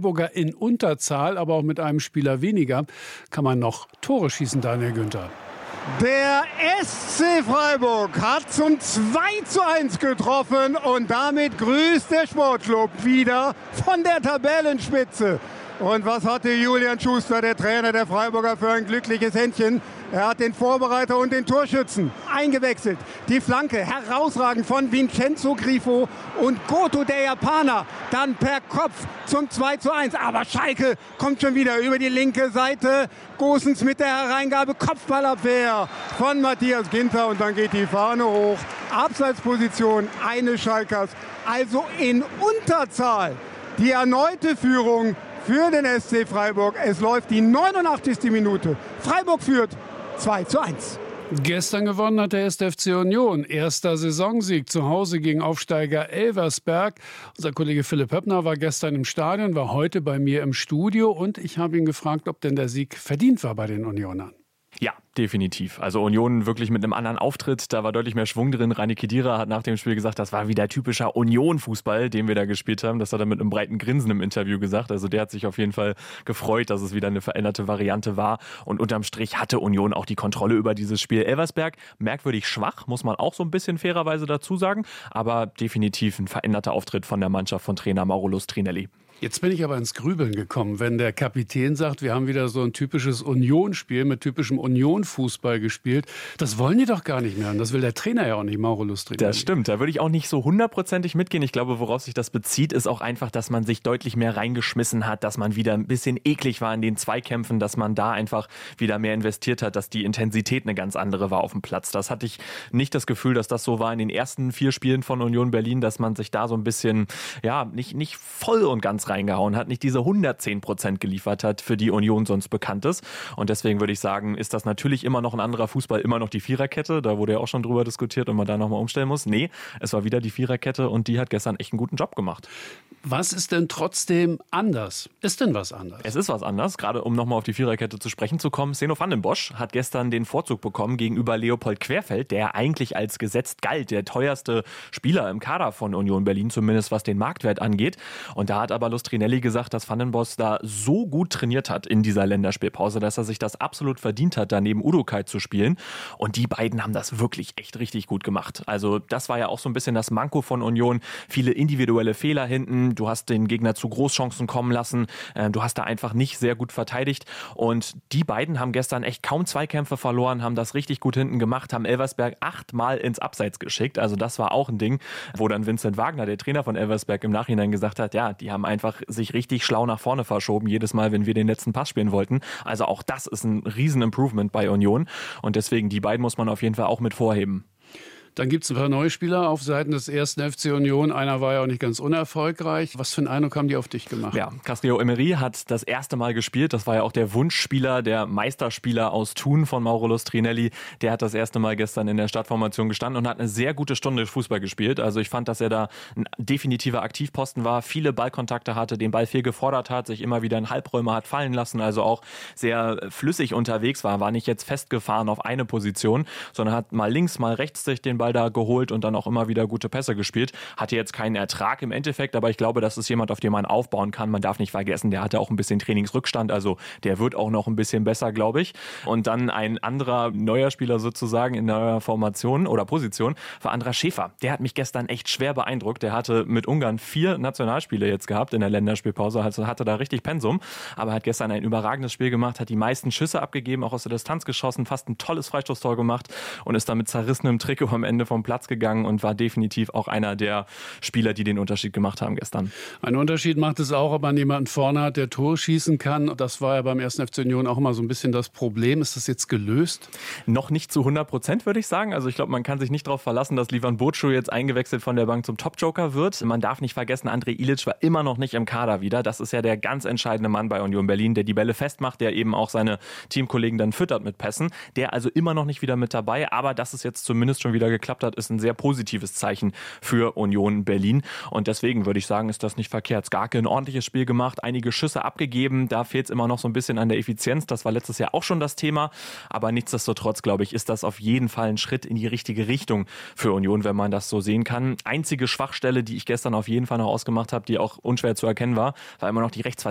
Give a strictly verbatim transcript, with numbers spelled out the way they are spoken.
Freiburger in Unterzahl, aber auch mit einem Spieler weniger. Kann man noch Tore schießen, Daniel Günther? Der S C Freiburg hat zum zwei zu eins getroffen und damit grüßt der Sportclub wieder von der Tabellenspitze. Und was hatte Julian Schuster, der Trainer der Freiburger, für ein glückliches Händchen? Er hat den Vorbereiter und den Torschützen eingewechselt. Die Flanke herausragend von Vincenzo Grifo und Goto, der Japaner, dann per Kopf zum zwei zu eins. Aber Schalke kommt schon wieder über die linke Seite. Gosens mit der Hereingabe, Kopfballabwehr von Matthias Ginter und dann geht die Fahne hoch. Abseitsposition eines Schalkers, also in Unterzahl. Die erneute Führung für den S C Freiburg. Es läuft die neunundachtzigste Minute. Freiburg führt zwei zu eins. Gestern gewonnen hat der erste F C Union. Erster Saisonsieg zu Hause gegen Aufsteiger Elversberg. Unser Kollege Philipp Höppner war gestern im Stadion, war heute bei mir im Studio und ich habe ihn gefragt, ob denn der Sieg verdient war bei den Unionern. Ja, definitiv. Also Union wirklich mit einem anderen Auftritt. Da war deutlich mehr Schwung drin. Rani Khedira hat nach dem Spiel gesagt, das war wieder typischer Union-Fußball, den wir da gespielt haben. Das hat er mit einem breiten Grinsen im Interview gesagt. Also der hat sich auf jeden Fall gefreut, dass es wieder eine veränderte Variante war. Und unterm Strich hatte Union auch die Kontrolle über dieses Spiel. Elversberg merkwürdig schwach, muss man auch so ein bisschen fairerweise dazu sagen. Aber definitiv ein veränderter Auftritt von der Mannschaft von Trainer Mauro Lustrinelli. Jetzt bin ich aber ins Grübeln gekommen, wenn der Kapitän sagt, wir haben wieder so ein typisches Union-Spiel mit typischem Union-Fußball gespielt. Das wollen die doch gar nicht mehr. Und das will der Trainer ja auch nicht, Mauro Lustrinelli. Das stimmt, da würde ich auch nicht so hundertprozentig mitgehen. Ich glaube, worauf sich das bezieht, ist auch einfach, dass man sich deutlich mehr reingeschmissen hat, dass man wieder ein bisschen eklig war in den Zweikämpfen, dass man da einfach wieder mehr investiert hat, dass die Intensität eine ganz andere war auf dem Platz. Das hatte ich nicht das Gefühl, dass das so war in den ersten vier Spielen von Union Berlin, dass man sich da so ein bisschen, ja, nicht, nicht voll und ganz reingehauen hat, nicht diese hundertzehn Prozent geliefert hat, für die Union sonst bekannt ist. Und deswegen würde ich sagen, ist das natürlich immer noch ein anderer Fußball, immer noch die Viererkette. Da wurde ja auch schon drüber diskutiert, ob man da nochmal umstellen muss. Nee, es war wieder die Viererkette und die hat gestern echt einen guten Job gemacht. Was ist denn trotzdem anders? Ist denn was anders? Es ist was anders, gerade um nochmal auf die Viererkette zu sprechen zu kommen. Zeno van den Bosch hat gestern den Vorzug bekommen gegenüber Leopold Querfeld, der eigentlich als gesetzt galt, der teuerste Spieler im Kader von Union Berlin, zumindest was den Marktwert angeht. Und da hat aber Lustrinelli gesagt, dass Van den Bosch da so gut trainiert hat in dieser Länderspielpause, dass er sich das absolut verdient hat, daneben Udokai zu spielen. Und die beiden haben das wirklich echt richtig gut gemacht. Also das war ja auch so ein bisschen das Manko von Union. Viele individuelle Fehler hinten. Du hast den Gegner zu Großchancen kommen lassen. Du hast da einfach nicht sehr gut verteidigt. Und die beiden haben gestern echt kaum Zweikämpfe verloren, haben das richtig gut hinten gemacht, haben Elversberg achtmal ins Abseits geschickt. Also das war auch ein Ding, wo dann Vincent Wagner, der Trainer von Elversberg, im Nachhinein gesagt hat, ja, die haben einfach sich richtig schlau nach vorne verschoben, jedes Mal, wenn wir den letzten Pass spielen wollten. Also auch das ist ein riesen Improvement bei Union. Und deswegen, die beiden muss man auf jeden Fall auch mit vorheben. Dann gibt es ein paar neue Spieler auf Seiten des ersten F C Union. Einer war ja auch nicht ganz unerfolgreich. Was für einen Eindruck haben die auf dich gemacht? Ja, Castrillo Emery hat das erste Mal gespielt. Das war ja auch der Wunschspieler, der Meisterspieler aus Thun von Mauro Lustrinelli. Der hat das erste Mal gestern in der Startformation gestanden und hat eine sehr gute Stunde Fußball gespielt. Also ich fand, dass er da ein definitiver Aktivposten war, viele Ballkontakte hatte, den Ball viel gefordert hat, sich immer wieder in Halbräume hat fallen lassen, also auch sehr flüssig unterwegs war. War nicht jetzt festgefahren auf eine Position, sondern hat mal links, mal rechts sich den Ball da geholt und dann auch immer wieder gute Pässe gespielt. Hatte jetzt keinen Ertrag im Endeffekt, aber ich glaube, das ist jemand, auf den man aufbauen kann. Man darf nicht vergessen, der hatte auch ein bisschen Trainingsrückstand, also der wird auch noch ein bisschen besser, glaube ich. Und dann ein anderer neuer Spieler sozusagen in neuer Formation oder Position war Andras Schäfer. Der hat mich gestern echt schwer beeindruckt. Der hatte mit Ungarn vier Nationalspiele jetzt gehabt in der Länderspielpause, also hatte da richtig Pensum, aber hat gestern ein überragendes Spiel gemacht, hat die meisten Schüsse abgegeben, auch aus der Distanz geschossen, fast ein tolles Freistoßtor gemacht und ist dann mit zerrissenem Trikot am Ende vom Platz gegangen und war definitiv auch einer der Spieler, die den Unterschied gemacht haben gestern. Ein Unterschied macht es auch, ob man jemanden vorne hat, der Tor schießen kann. Das war ja beim ersten F C Union auch immer so ein bisschen das Problem. Ist das jetzt gelöst? Noch nicht zu hundert Prozent, würde ich sagen. Also ich glaube, man kann sich nicht darauf verlassen, dass Livan Bocu jetzt eingewechselt von der Bank zum Top-Joker wird. Man darf nicht vergessen, Andrej Ilic war immer noch nicht im Kader wieder. Das ist ja der ganz entscheidende Mann bei Union Berlin, der die Bälle festmacht, der eben auch seine Teamkollegen dann füttert mit Pässen. Der also immer noch nicht wieder mit dabei. Aber dass es jetzt zumindest schon wieder geklappt hat, ist ein sehr positives Zeichen für Union Berlin. Und deswegen würde ich sagen, ist das nicht verkehrt. Skarke ein ordentliches Spiel gemacht, einige Schüsse abgegeben. Da fehlt es immer noch so ein bisschen an der Effizienz. Das war letztes Jahr auch schon das Thema. Aber nichtsdestotrotz, glaube ich, ist das auf jeden Fall ein Schritt in die richtige Richtung für Union, wenn man das so sehen kann. Einzige Schwachstelle, die ich gestern auf jeden Fall noch ausgemacht habe, die auch unschwer zu erkennen war, war immer noch die Rechtsverteidigung.